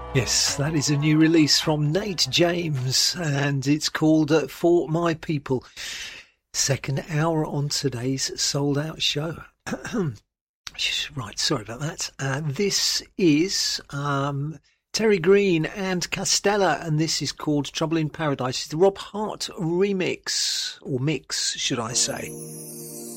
Yes, that is a new release from Nate James, and it's called For My People. Second hour on today's sold out show. Right, sorry about that. This is Terry Green and Castella, and this is called Trouble in Paradise. It's the Rob Hart remix, or mix, should I say.